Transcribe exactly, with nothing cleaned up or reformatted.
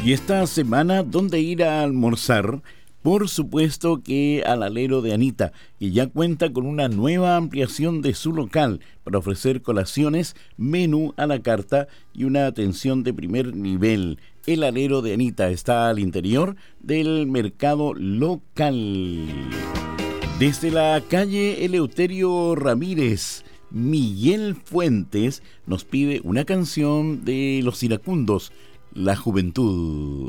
Y esta semana, ¿dónde ir a almorzar? Por supuesto que al Alero de Anita, que ya cuenta con una nueva ampliación de su local para ofrecer colaciones, menú a la carta y una atención de primer nivel. El Alero de Anita está al interior del mercado local. Desde la calle Eleuterio Ramírez, Miguel Fuentes nos pide una canción de Los Iracundos, La Juventud.